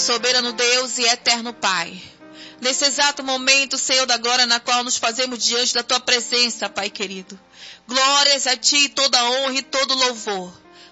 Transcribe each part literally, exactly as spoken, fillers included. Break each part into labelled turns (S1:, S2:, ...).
S1: Soberano Deus e eterno Pai, nesse exato momento, Senhor da glória, na qual nos fazemos diante da Tua presença, Pai querido. Glórias a Ti, toda honra e todo louvor.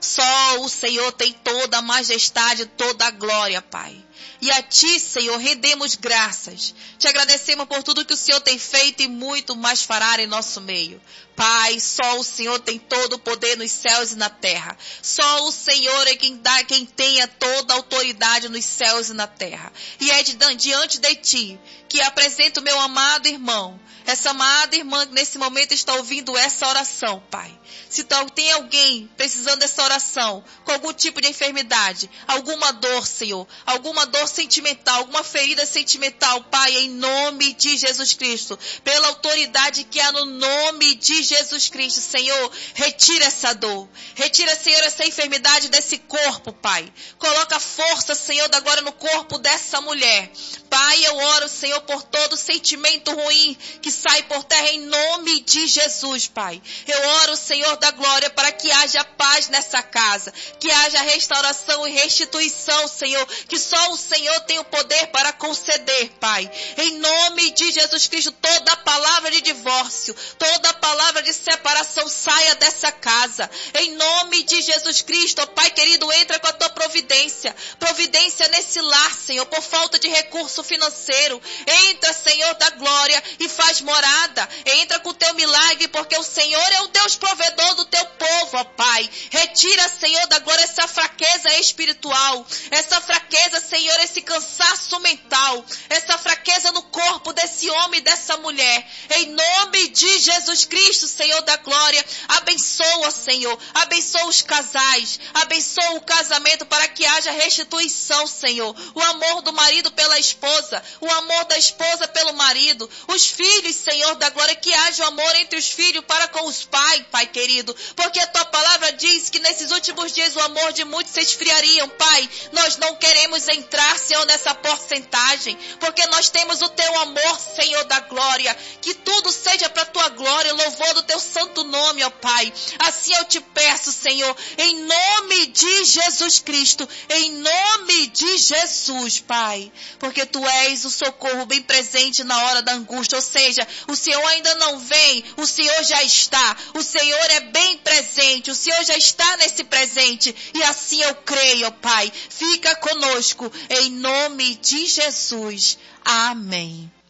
S1: Só o Senhor tem toda a majestade, toda a glória, Pai. E a Ti, Senhor, rendemos graças. Te agradecemos por tudo que o Senhor tem feito e muito mais fará em nosso meio. Pai, só o Senhor tem todo o poder nos céus e na terra. Só o Senhor é quem dá, quem tenha toda a autoridade nos céus e na terra. E é de, diante de Ti que apresento o meu amado irmão. Essa amada irmã que nesse momento está ouvindo essa oração, Pai. Se tem alguém precisando dessa oração, com algum tipo de enfermidade, alguma dor, Senhor, alguma dor sentimental, alguma ferida sentimental, Pai, em nome de Jesus Cristo, pela autoridade que há no nome de Jesus Cristo, Senhor, retira essa dor, retira, Senhor, essa enfermidade desse corpo, Pai. Coloca força, Senhor, da glória no corpo dessa mulher. Pai, eu oro, Senhor, por todo sentimento ruim que sai por terra em nome de Jesus, Pai. Eu oro, Senhor da glória, para que haja paz nessa casa, que haja restauração e restituição, Senhor, que só o Senhor tem o poder para conceder, Pai. Em nome de Jesus Cristo, toda palavra de divórcio, toda palavra de separação saia dessa casa. Em nome de Jesus Cristo, ó Pai querido, entra com a Tua providência. Providência nesse lar, Senhor, por falta de recurso financeiro. Entra, Senhor da glória, e faz morada. Entra com o Teu milagre, porque o Senhor é o Deus provedor do Teu povo, ó Pai. Retira, Senhor da glória, essa fraqueza espiritual, essa fraqueza, Senhor, esse cansaço mental, essa fraqueza no corpo desse homem e dessa mulher. Em nome de Jesus Cristo, Senhor da glória, abençoa, Senhor, abençoa os casais, abençoa o casamento para que haja restituição, Senhor. O amor do marido pela esposa, o amor da esposa pelo marido, os filhos, Senhor da glória, que haja o amor entre os filhos para com os pais, Pai querido, porque a Tua palavra diz que nesses últimos dias o amor de muitos se esfriariam, Pai. Nós não queremos entrar, Senhor, nessa porcentagem, porque nós temos o Teu amor, Senhor da glória, que tudo seja para a Tua glória, louvor do Teu santo nome, ó Pai. Assim eu te peço, Senhor, em nome de Jesus Cristo, em nome de Jesus, Pai, porque Tu és o socorro bem presente na hora da angústia, ou seja, o Senhor ainda não vem, o Senhor já está, o Senhor é bem presente, o Senhor já está nesse presente, e assim eu creio, Pai. Fica conosco, em nome de Jesus. Amém.